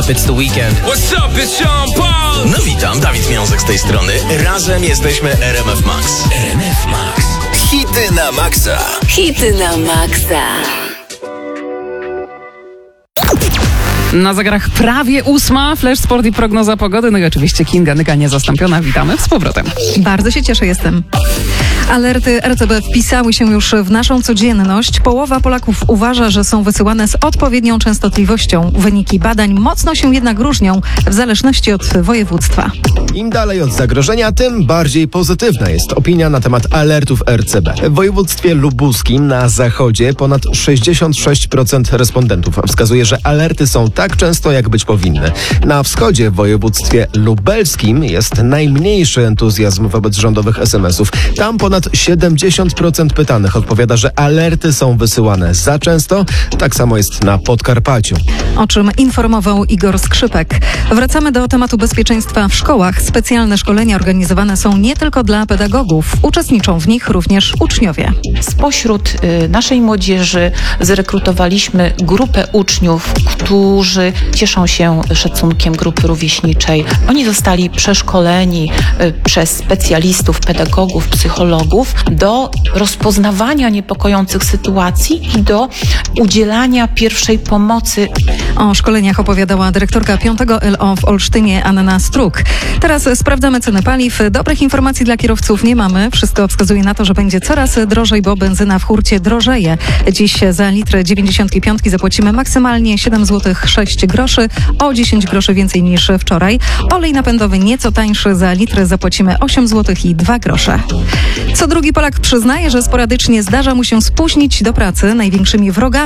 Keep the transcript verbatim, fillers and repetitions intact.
It's the weekend. What's up, it's Sean Paul. No witam, Dawid Miążek z tej strony. Razem jesteśmy R M F Max. R M F Max. Hity na maksa. Hity na maksa. Na zegarach prawie ósma, Flash Sport i prognoza pogody. No i oczywiście Kinga Nyka niezastąpiona. Witamy z powrotem. Bardzo się cieszę, jestem. Alerty R C B wpisały się już w naszą codzienność. Połowa Polaków uważa, że są wysyłane z odpowiednią częstotliwością. Wyniki badań mocno się jednak różnią w zależności od województwa. Im dalej od zagrożenia, tym bardziej pozytywna jest opinia na temat alertów R C B. W województwie lubuskim na zachodzie ponad sześćdziesiąt sześć procent respondentów wskazuje, że alerty są tak często, jak być powinny. Na wschodzie w województwie lubelskim jest najmniejszy entuzjazm wobec rządowych es em esów. Tam ponad siedemdziesiąt procent pytanych odpowiada, że alerty są wysyłane za często. Tak samo jest na Podkarpaciu. O czym informował Igor Skrzypek. Wracamy do tematu bezpieczeństwa w szkołach. Specjalne szkolenia organizowane są nie tylko dla pedagogów. Uczestniczą w nich również uczniowie. Spośród y, naszej młodzieży zrekrutowaliśmy grupę uczniów, którzy cieszą się szacunkiem grupy rówieśniczej. Oni zostali przeszkoleni y, przez specjalistów, pedagogów, psychologów do rozpoznawania niepokojących sytuacji i do udzielania pierwszej pomocy. O szkoleniach opowiadała dyrektorka piątego L O w Olsztynie Anna Struk. Teraz sprawdzamy ceny paliw. Dobrych informacji dla kierowców nie mamy. Wszystko wskazuje na to, że będzie coraz drożej, bo benzyna w hurcie drożeje. Dziś za litr dziewięćdziesiątki piątki zapłacimy maksymalnie siedem złotych sześć groszy, o dziesięć groszy więcej niż wczoraj. Olej napędowy nieco tańszy, za litr zapłacimy osiem złotych i dwa grosze. Co drugi Polak przyznaje, że sporadycznie zdarza mu się spóźnić do pracy. Największymi wrogami